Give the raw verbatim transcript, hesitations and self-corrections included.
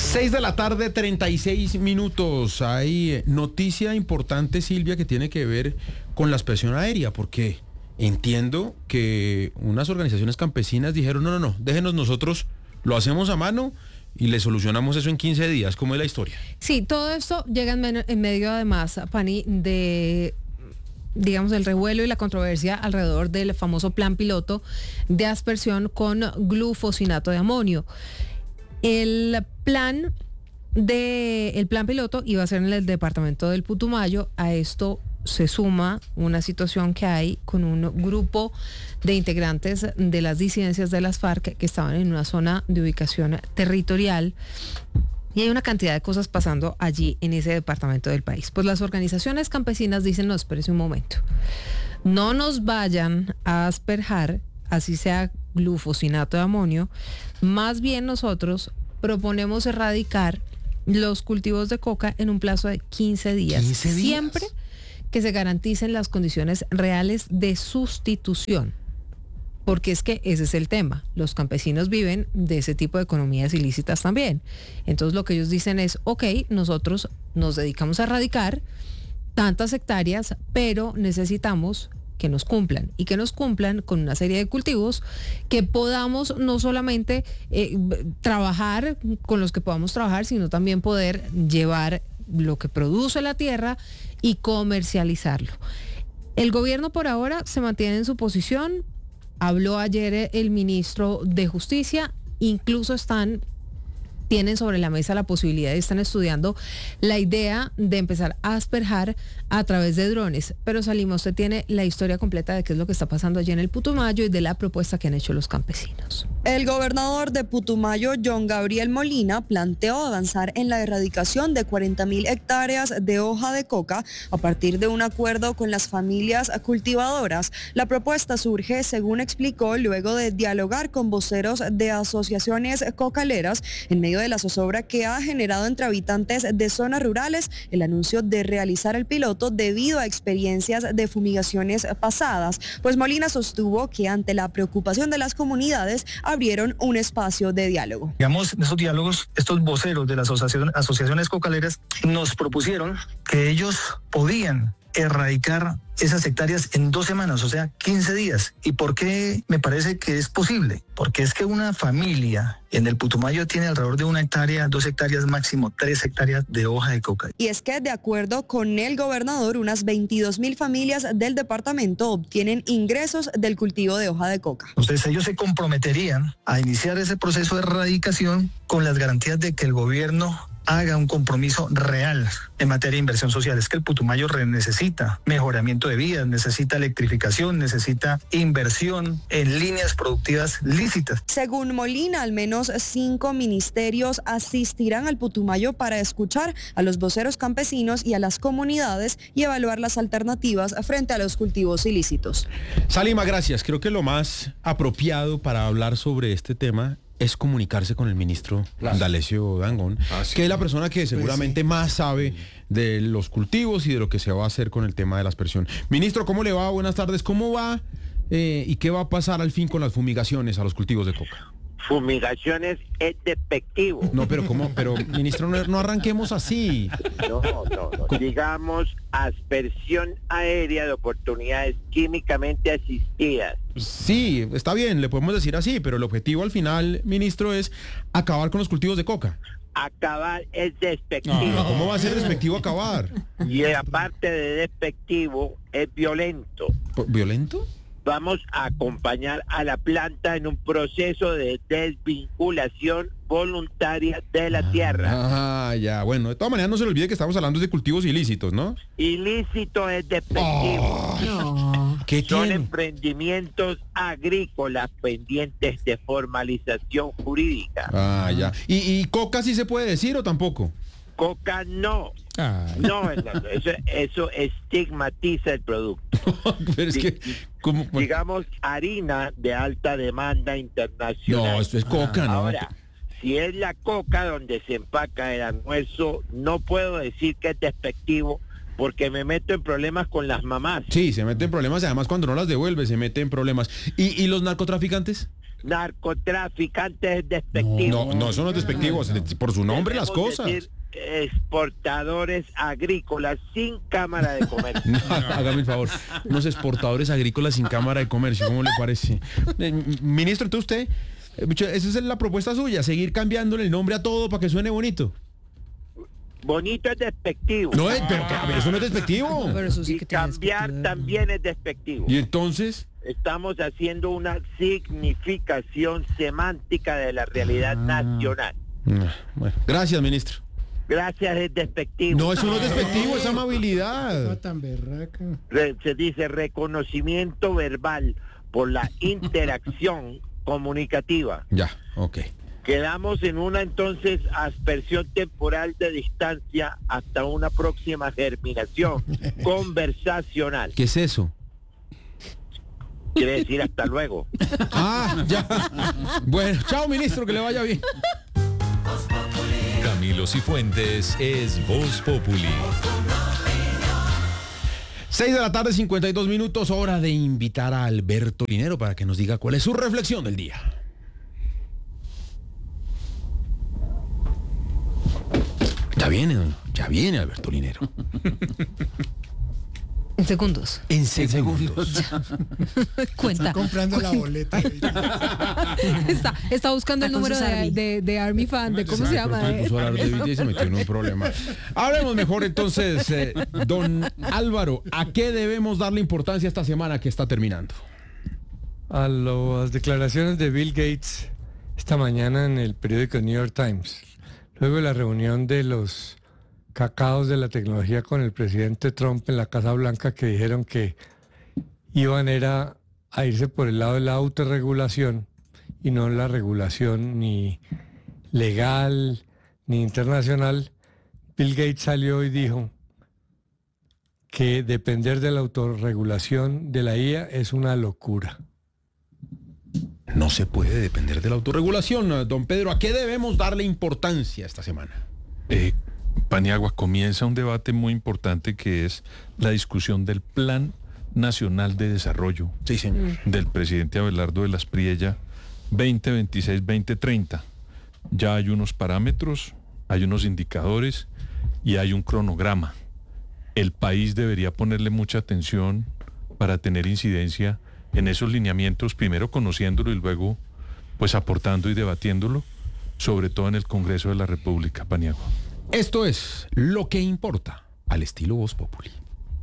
Seis de la tarde, treinta y seis minutos. Hay noticia importante, Silvia, que tiene que ver con la aspersión aérea, porque entiendo que unas organizaciones campesinas dijeron, no, no, no, déjenos nosotros, lo hacemos a mano y le solucionamos eso en quince días. ¿Cómo es la historia? Sí, todo esto llega en, men- en medio, además, Pani, de, digamos, el revuelo y la controversia alrededor del famoso plan piloto de aspersión con glufosinato de amonio. El plan de el plan piloto iba a ser en el departamento del Putumayo. A esto se suma una situación que hay con un grupo de integrantes de las disidencias de las FARC que estaban en una zona de ubicación territorial. Y hay una cantidad de cosas pasando allí en ese departamento del país. Pues las organizaciones campesinas dicen, no, espérese un momento. No nos vayan a asperjar, así sea glufosinato de amonio. Más bien nosotros proponemos erradicar los cultivos de coca en un plazo de quince días. ¿quince días? Siempre que se garanticen las condiciones reales de sustitución. Porque es que ese es el tema. Los campesinos viven de ese tipo de economías ilícitas también. Entonces lo que ellos dicen es, ok, nosotros nos dedicamos a erradicar tantas hectáreas, pero necesitamos que nos cumplan y que nos cumplan con una serie de cultivos que podamos no solamente eh, trabajar con los que podamos trabajar, sino también poder llevar lo que produce la tierra y comercializarlo. El gobierno por ahora se mantiene en su posición. Habló ayer el ministro de Justicia, incluso están, tienen sobre la mesa la posibilidad y están estudiando la idea de empezar a asperjar a través de drones. Pero Salima, usted tiene la historia completa de qué es lo que está pasando allí en el Putumayo y de la propuesta que han hecho los campesinos. El gobernador de Putumayo, John Gabriel Molina, planteó avanzar en la erradicación de cuarenta mil hectáreas de hoja de coca a partir de un acuerdo con las familias cultivadoras. La propuesta surge, según explicó, luego de dialogar con voceros de asociaciones cocaleras en medio de la zozobra que ha generado entre habitantes de zonas rurales el anuncio de realizar el piloto debido a experiencias de fumigaciones pasadas. Pues Molina sostuvo que ante la preocupación de las comunidades abrieron un espacio de diálogo. Digamos, en esos diálogos, estos voceros de las asociación, asociaciones cocaleras nos propusieron que ellos podían erradicar esas hectáreas en dos semanas, o sea, quince días. ¿Y por qué me parece que es posible? Porque es que una familia en el Putumayo tiene alrededor de una hectárea, dos hectáreas máximo, tres hectáreas de hoja de coca. Y es que, de acuerdo con el gobernador, unas veintidós mil familias del departamento obtienen ingresos del cultivo de hoja de coca. Entonces ellos se comprometerían a iniciar ese proceso de erradicación con las garantías de que el gobierno haga un compromiso real en materia de inversión social. Es que el Putumayo necesita mejoramiento de vías, necesita electrificación, necesita inversión en líneas productivas lícitas. Según Molina, al menos cinco ministerios asistirán al Putumayo para escuchar a los voceros campesinos y a las comunidades y evaluar las alternativas frente a los cultivos ilícitos. Salima, gracias. Creo que lo más apropiado para hablar sobre este tema es comunicarse con el ministro claro. D'Alessio Dangond, ah, sí. que es la persona que seguramente pues sí. más sabe de los cultivos y de lo que se va a hacer con el tema de la aspersión. Ministro, ¿cómo le va? Buenas tardes. ¿Cómo va eh, y qué va a pasar al fin con las fumigaciones a los cultivos de coca? Fumigaciones es despectivo. No, pero ¿cómo? Pero, ministro, no, no arranquemos así. No, no, no. Digamos, aspersión aérea de oportunidades químicamente asistidas. Sí, está bien, le podemos decir así, pero el objetivo al final, ministro, es acabar con los cultivos de coca. Acabar es despectivo. No, ¿cómo va a ser despectivo acabar? Y aparte de despectivo, es violento. ¿Violento? Vamos a acompañar a la planta en un proceso de desvinculación voluntaria de la tierra. Ah, ya, bueno, de todas maneras no se le olvide que estamos hablando de cultivos ilícitos, ¿no? Ilícito es despectivo. Oh, no. ¿Qué Son tiene? emprendimientos agrícolas pendientes de formalización jurídica. Ah, ya. ¿Y, y coca sí se puede decir o tampoco? Coca no. Ay. No, no, no, eso, eso estigmatiza el producto. Pero es que, ¿cómo? Digamos, harina de alta demanda internacional. No, esto es coca, ¿no? Ahora, si es la coca donde se empaca el almuerzo, no puedo decir que es despectivo, porque me meto en problemas con las mamás. Sí, se mete en problemas y además cuando no las devuelve se mete en problemas. ¿Y, y los narcotraficantes? narcotraficantes es despectivo. No, no, eso no es despectivo, por su nombre las Debemos cosas. decir exportadores agrícolas sin cámara de comercio. No, hágame el favor, unos exportadores agrícolas sin cámara de comercio, ¿cómo le parece? Eh, ministro, entonces usted, esa es la propuesta suya, seguir cambiándole el nombre a todo para que suene bonito. Bonito es despectivo. No es, pero que, eso no es despectivo. Pero eso sí Y que tiene cambiar despectivo. también es despectivo. Y entonces, Estamos haciendo una significación semántica de la realidad Ah. nacional. bueno, gracias, ministro. Gracias es despectivo. No, eso no es despectivo, es amabilidad. Tan berraca. Re- se dice reconocimiento verbal por la interacción comunicativa. Ya, ok. Quedamos en una entonces aspersión temporal de distancia hasta una próxima germinación conversacional. ¿Qué es eso? Quiere decir hasta luego. Ah, ya. Bueno, chao, ministro, que le vaya bien. Camilo Cifuentes es Voz Populi. seis de la tarde, cincuenta y dos minutos, hora de invitar a Alberto Linero para que nos diga cuál es su reflexión del día. Ya viene, don- ya viene Alberto Linero. En segundos. En segundos. Cuenta. Comprando la boleta. Está, está buscando el Está con número sus de, Army. de, de Army Fan, de cómo se Exacto, llama. entonces eh. puso a hablar de Villa y se metió en un problema. Hablemos mejor entonces, eh, don Álvaro, ¿a qué debemos darle importancia esta semana que está terminando? A las declaraciones de Bill Gates esta mañana en el periódico New York Times, luego de la reunión de los cacaos de la tecnología con el presidente Trump en la Casa Blanca, que dijeron que iban era a irse por el lado de la autorregulación y no la regulación ni legal ni internacional. Bill Gates salió y dijo que depender de la autorregulación de la I A es una locura. No se puede depender de la autorregulación. Don Pedro, ¿a qué debemos darle importancia esta semana? Eh, Paniagua, comienza un debate muy importante que es la discusión del Plan Nacional de Desarrollo Sí, señor. del presidente Abelardo de las Priella veinte veintiséis veinte treinta. Ya hay unos parámetros, hay unos indicadores y hay un cronograma. El país debería ponerle mucha atención para tener incidencia en esos lineamientos, primero conociéndolo y luego pues aportando y debatiéndolo, sobre todo en el Congreso de la República, Paniagua. Esto es Lo que importa al estilo Voz Populi.